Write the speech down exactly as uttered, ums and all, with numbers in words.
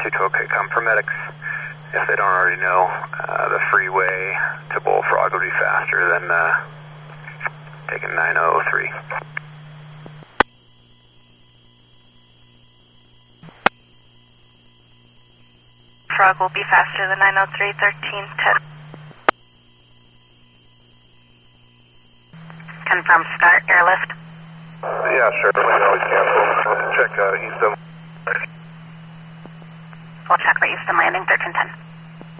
two two okay, come for medics. If they don't already know, uh, the freeway to Bullfrog would be faster than uh, taking nine oh three. Frog will be faster than nine oh three, thirteen ten. Confirm start airlift. Yeah, sure. We can always cancel. Check uh, Easton. We'll check for Easton landing, thirteen ten.